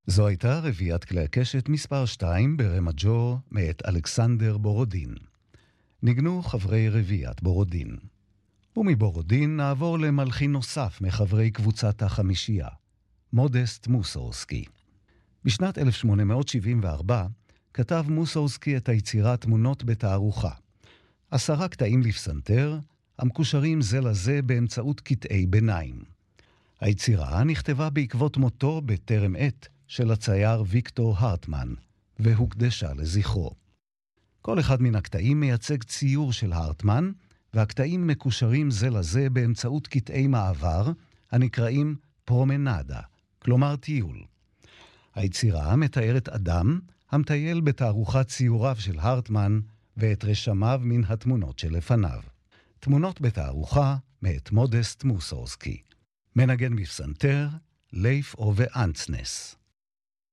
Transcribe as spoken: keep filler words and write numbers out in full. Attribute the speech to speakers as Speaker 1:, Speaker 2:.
Speaker 1: זו הייתה רביעיית כלי הקשת מספר שתיים ברמג'ור מאת אלכסנדר בורודין. ניגנו חברי רביעיית בורודין. ומבורודין נעבור למלחין נוסף מחברי קבוצת החמישייה, מודסט מוסורסקי. בשנת אלף שמונה מאות שבעים וארבע כתב מוסורסקי את היצירה תמונות בתערוכה. עשרה קטעים לפסנתר, המקושרים זה לזה באמצעות קטעי ביניים. היצירה נכתבה בעקבות מותו בטרם עת של הצייר ויקטור הרטמן, והוקדשה לזכרו. כל אחד מן הקטעים מייצג ציור של הרטמן, והקטעים מקושרים זה לזה באמצעות קטעי מעבר, הנקראים פרומנדה, כלומר טיול. היצירה מתארת אדם המטייל בתערוכת ציוריו של הרטמן, ואת רשמיו מן התמונות שלפניו. תמונות בתערוכה מאת מודסט מוסורסקי. מנגן בפסנתר, לייף אובה אנצנס.